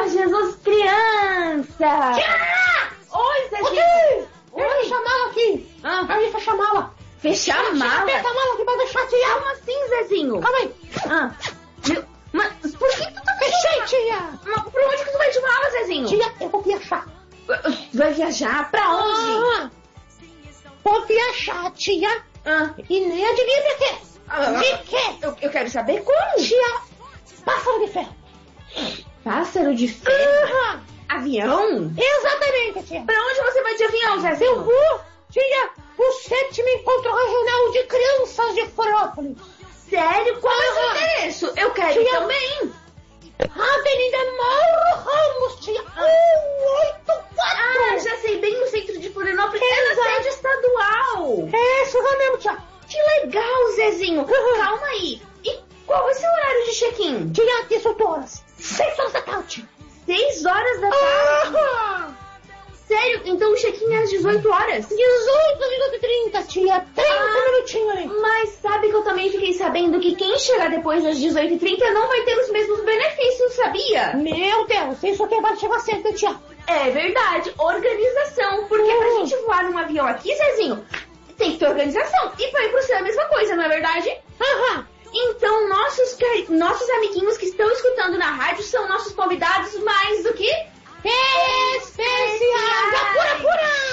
Senhor Jesus, criança! Tia! Oi, Zezinho! Eu vou chamá-la aqui. Aí ele fecha a mala. Fechar a mala? Fecha a mala aqui pra deixar, tia. Como assim, Zezinho? Calma aí. Mas por que tu tá fechei, tia? Mas por onde que tu vai de mala, Zezinho? Tia, eu vou viajar. Vai viajar? Pra onde? Vou viajar, tia. E nem adivinha de quê? De quê? Eu quero saber como. Tia, pássaro de ferro. Pássaro de ferro? Avião? Exatamente, tia. Pra onde você vai de avião, Zezinho? Eu vou, tia, o 7º Encontro Regional de Crianças de Florianópolis. Sério? Qual é o seu endereço? Eu quero ir também. Avenida Mauro Ramos, tia. 184. Já sei, bem no centro de Florianópolis. É na sede estadual. É isso mesmo, tia. Que legal, Zezinho. Calma aí. E qual vai ser o horário de check-in? Tia, 18 horas. 6 horas da tarde. 6 horas da tarde? Sério? Então o check-in é às 18 horas? 18h30, tia. 30 minutinhos aí. Mas sabe que eu também fiquei sabendo que quem chegar depois das 18h30 não vai ter os mesmos benefícios, sabia? Meu Deus, isso aqui vai chegar sempre, tia. É verdade, organização. Porque pra gente voar num avião aqui, Zezinho, tem que ter organização. E pra ir pro céu é a mesma coisa, não é verdade? Então, nossos amiguinhos que estão escutando na rádio são nossos convidados mais do que... especiais! Apura!